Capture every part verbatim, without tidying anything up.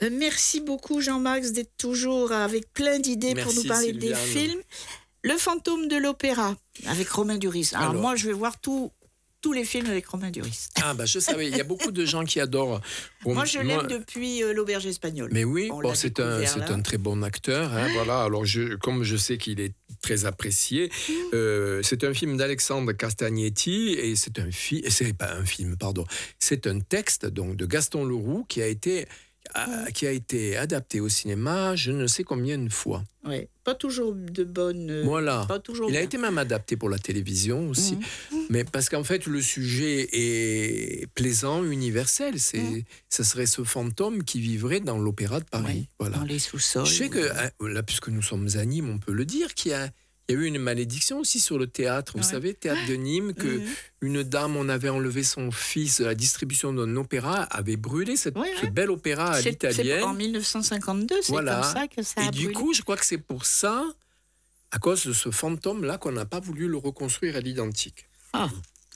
Euh, Merci beaucoup Jean-Max d'être toujours avec plein d'idées pour Merci, nous parler Sylviane. des films. Le fantôme de l'opéra avec Romain Duris. Alors, Alors. moi je vais voir tout, tous les films avec Romain Duris. Ah bah je savais, il y a beaucoup de gens qui adorent. Bon, moi je l'aime depuis euh, L'Auberge espagnole. Mais oui, On bon, l'a c'est un, découvert, c'est là. un très bon acteur. Hein, voilà. Alors je, comme je sais qu'il est très apprécié, euh, c'est un film d'Alexandre Castagnetti et c'est un film, c'est pas un film, pardon, c'est un texte donc de Gaston Leroux qui a été a- qui a été adapté au cinéma, je ne sais combien de fois. Ouais, pas toujours de bonnes. euh, Voilà. Pas toujours Il a bien. été même adapté pour la télévision aussi. Mhm. Mais parce qu'en fait, le sujet est plaisant, universel. C'est, Mhm. ça serait ce fantôme qui vivrait dans l'Opéra de Paris. Ouais, Voilà. dans les sous-sols. Je sais que, hein, là, puisque nous sommes à Nîmes, on peut le dire, qu'il y a, il y a eu une malédiction aussi sur le théâtre. Vous Ouais. savez, théâtre de Nîmes, que Mhm. une dame, on avait enlevé son fils de la distribution d'un opéra, avait brûlé cette, Ouais, ce ouais. bel opéra à C'est- c'est l'italienne. en mille neuf cent cinquante-deux, c'est Voilà. comme ça que ça Et a du brûlé. coup, je crois que c'est pour ça, à cause de ce fantôme-là, qu'on n'a pas voulu le reconstruire à l'identique. Ah.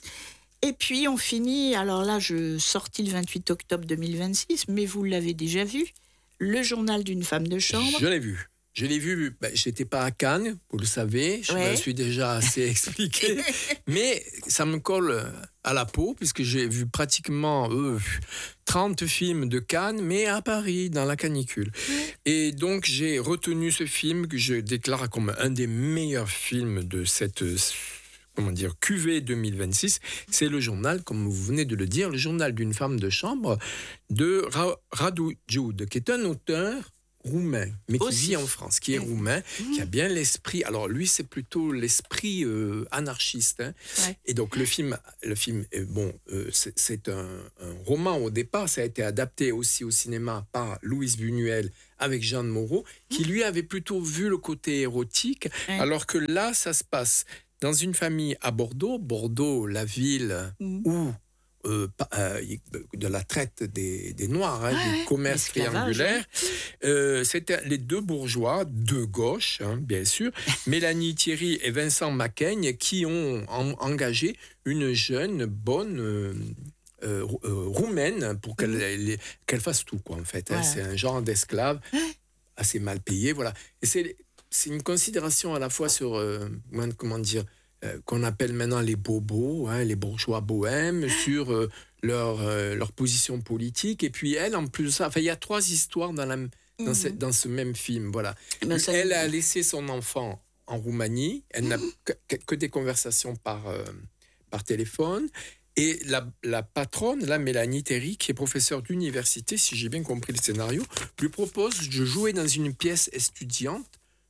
Et puis on finit, alors là je sortis le vingt-huit octobre deux mille vingt-six, mais vous l'avez déjà vu, le journal d'une femme de chambre. Je l'ai vu. Je l'ai vu, ben, je n'étais pas à Cannes, vous le savez, je Ouais. me suis déjà assez expliqué, mais ça me colle à la peau, puisque j'ai vu pratiquement euh, trente films de Cannes, mais à Paris, dans la canicule. Et donc j'ai retenu ce film que je déclare comme un des meilleurs films de cette... comment dire, Q V deux mille vingt-six, c'est le journal, comme vous venez de le dire, le journal d'une femme de chambre de Ra- Radu Jude, qui est un auteur roumain, mais qui Aussi. vit en France, qui est roumain, qui a bien l'esprit. Alors lui, c'est plutôt l'esprit euh, anarchiste. Hein. Ouais. Et donc le film, le film, est, bon, euh, c'est, c'est un, un roman au départ. Ça a été adapté aussi au cinéma par Louise Buñuel avec Jeanne Moreau, qui lui avait plutôt vu le côté érotique, Ouais. alors que là, ça se passe dans une famille à Bordeaux. Bordeaux, la ville Mhm. où euh, pa- euh, de la traite des, des Noirs, hein, Ouais, des commerces l'esclavage, triangulaires. Euh, c'était les deux bourgeois de gauche, hein, bien sûr, Mélanie Thierry et Vincent Macaigne, qui ont en- engagé une jeune, bonne euh, euh, rou- euh, roumaine pour qu'elle, elle- qu'elle fasse tout, quoi, en fait. Hein. Voilà. C'est un genre d'esclave assez mal payé, voilà. Et c'est, c'est une considération à la fois sur, euh, comment dire, euh, qu'on appelle maintenant les bobos, hein, les bourgeois bohèmes, sur euh, leur, euh, leur position politique. Et puis elle, en plus de ça, enfin, il y a trois histoires dans, la, dans, ce, dans ce même film, voilà. Ben, ça- Elle a laissé son enfant en Roumanie, elle n'a que, que- que des conversations par, euh, par téléphone. Et la, la patronne, là, Mélanie Terry, qui est professeure d'université, si j'ai bien compris le scénario, lui propose de jouer dans une pièce étudiante,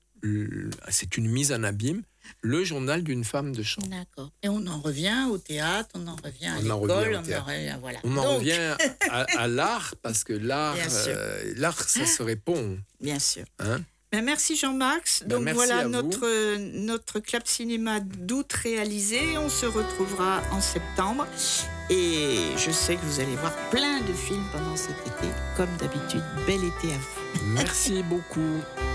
le- c'est une mise en abîme, le journal d'une femme de chambre. D'accord. Et on en revient au théâtre, on en revient à On en l'école, revient au on en théâtre. revient, voilà. On en Donc, revient à, à l'art, parce que l'art, Bien sûr. euh, l'art, ça se répond. Bien sûr. Hein. Ben, merci Jean-Max. Ben, Donc merci voilà à vous. notre, notre club cinéma d'août réalisé. On se retrouvera en septembre. Et je sais que vous allez voir plein de films pendant cet été. Comme d'habitude, bel été à vous. Merci beaucoup.